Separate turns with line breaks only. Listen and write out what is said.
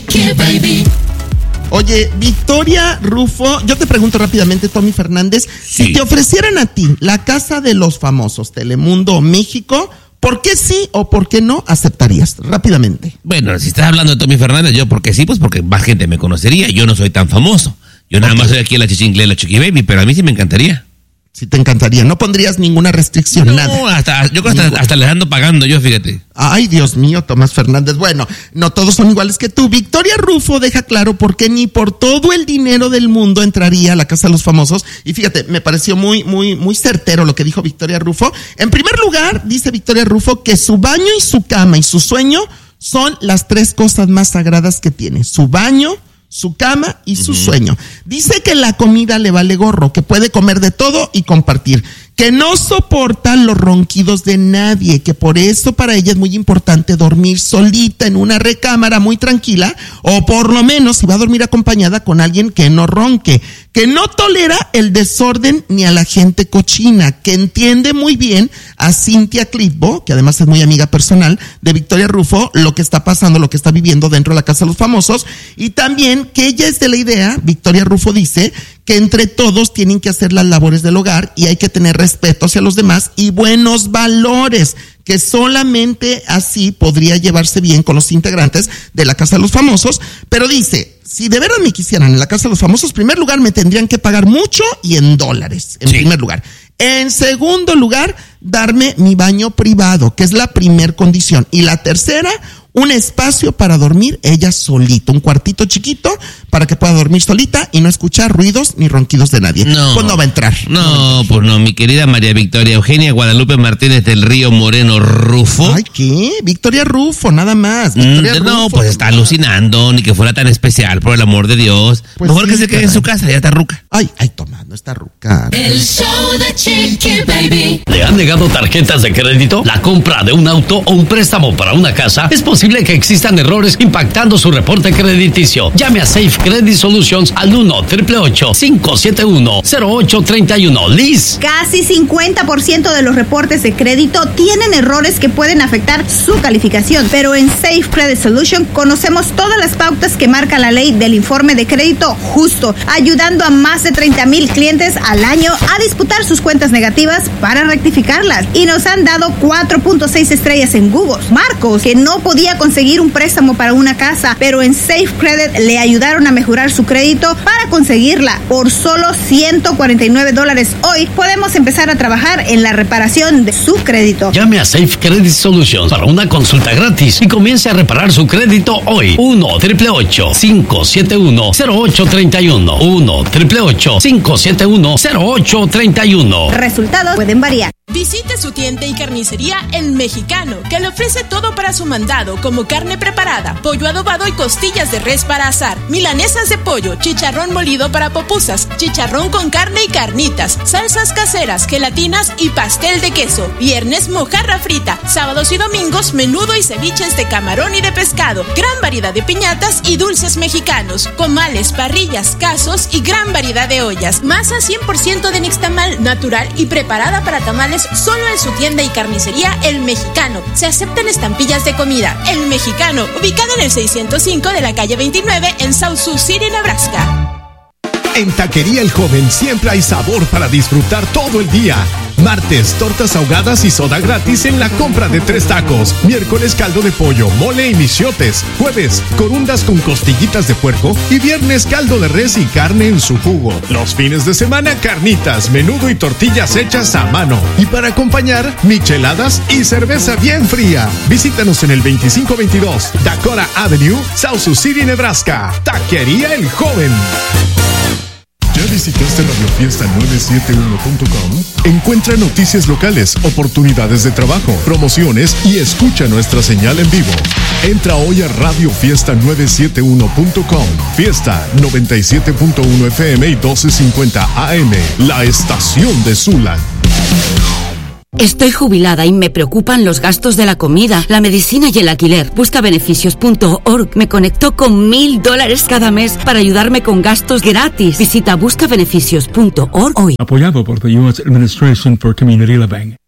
Chiqui Baby.
Oye, Victoria Rufo, yo te pregunto rápidamente, Tommy Fernández,
sí.
Si te ofrecieran a ti la casa de los famosos, Telemundo México, ¿por qué sí o por qué no aceptarías? Rápidamente.
Bueno, si estás hablando de Tommy Fernández, yo porque sí, pues porque más gente me conocería. Yo no soy tan famoso. Yo nada más soy aquí en la Chichincle, la Chiqui Baby, pero a mí sí me encantaría.
Sí te encantaría, no pondrías ninguna restricción,
no,
nada.
Yo creo que hasta les ando pagando yo, fíjate.
Ay, Dios mío, Tomás Fernández. Bueno, no todos son iguales que tú. Victoria Rufo deja claro por qué ni por todo el dinero del mundo entraría a la casa de los famosos. Y fíjate, me pareció muy certero lo que dijo Victoria Rufo. En primer lugar, dice Victoria Rufo que su baño y su cama y su sueño son las 3 cosas más sagradas que tiene. Su baño, su cama y su sueño. Dice que la comida le vale gorro, que puede comer de todo y compartir, que no soporta los ronquidos de nadie, que por eso para ella es muy importante dormir solita en una recámara muy tranquila, o por lo menos si va a dormir acompañada con alguien que no ronque, que no tolera el desorden ni a la gente cochina, que entiende muy bien a Cintia Clitbo, que además es muy amiga personal de Victoria Rufo, lo que está pasando, lo que está viviendo dentro de la casa de los famosos, y también que ella es de la idea, Victoria Rufo dice, que entre todos tienen que hacer las labores del hogar y hay que tener respeto hacia los demás y buenos valores, que solamente así podría llevarse bien con los integrantes de la Casa de los Famosos. Pero dice, si de verdad me quisieran en la Casa de los Famosos, en primer lugar me tendrían que pagar mucho y en dólares, en primer lugar. En segundo lugar, darme mi baño privado, que es la primer condición. Y la tercera, un espacio para dormir ella solita, un cuartito chiquito para que pueda dormir solita y no escuchar ruidos ni ronquidos de nadie.
No,
pues no va a entrar.
Pues no, mi querida María Victoria Eugenia Guadalupe Martínez del Río Moreno Rufo.
Ay, ¿qué? Victoria Rufo, nada más. Victoria
no,
Rufo,
pues está alucinando, ni que fuera tan especial, por el amor de Dios.
Pues
mejor
sí,
que se quede en su casa, ya está ruca.
Ay, Tomás, no está ruca.
El show de Chiqui Baby.
¿Le han negado tarjetas de crédito? ¿La compra de un auto o un préstamo para una casa? Es posible que existan errores impactando su reporte crediticio. Llame a Safe Credit Solutions al 1-888-571-0831. Liz.
Casi 50% de los reportes de crédito tienen errores que pueden afectar su calificación, pero en Safe Credit Solutions conocemos todas las pautas que marca la ley del informe de crédito justo, ayudando a más de 30,000 clientes al año a disputar sus cuentas negativas para rectificarlas. Y nos han dado 4.6 estrellas en Google. Marcos, que no podía conseguir un préstamo para una casa, pero en Safe Credit le ayudaron a mejorar su crédito para conseguirla. Por solo $149 hoy podemos empezar a trabajar en la reparación de su crédito.
Llame a Safe Credit Solutions para una consulta gratis y comience a reparar su crédito hoy. 1-888-571-0831. 1-888-571-0831.
Resultados pueden variar.
Visite su tienda y carnicería El Mexicano, que le ofrece todo para su mandado, como carne preparada, pollo adobado y costillas de res para asar, milanesas de pollo, chicharrón molido para pupusas, chicharrón con carne y carnitas, salsas caseras, gelatinas y pastel de queso. Viernes, mojarra frita. Sábados y domingos, menudo y ceviches de camarón y de pescado. Gran variedad de piñatas y dulces mexicanos, comales, parrillas, casos y gran variedad de ollas. Masa 100% de nixtamal, natural y preparada para tamales, solo en su tienda y carnicería El Mexicano. Se aceptan estampillas de comida. El Mexicano, ubicado en el 605 de la calle 29 en South Sioux City, Nebraska.
En Taquería El Joven siempre hay sabor para disfrutar todo el día. Martes, tortas ahogadas y soda gratis en la compra de 3 tacos. Miércoles, caldo de pollo, mole y michiotes. Jueves, corundas con costillitas de puerco. Y viernes, caldo de res y carne en su jugo. Los fines de semana, carnitas, menudo y tortillas hechas a mano. Y para acompañar, micheladas y cerveza bien fría. Visítanos en el 2522 Dakota Avenue, South Sioux City, Nebraska. Taquería El Joven. ¿Ya visitaste radiofiesta971.com? Encuentra noticias locales, oportunidades de trabajo, promociones y escucha nuestra señal en vivo. Entra hoy a radiofiesta971.com. Fiesta 97.1 FM y 1250 AM. La estación de Zula.
Estoy jubilada y me preocupan los gastos de la comida, la medicina y el alquiler. Buscabeneficios.org me conectó con $1,000 cada mes para ayudarme con gastos gratis. Visita buscabeneficios.org hoy.
Apoyado por the U.S. Administration for Community Living.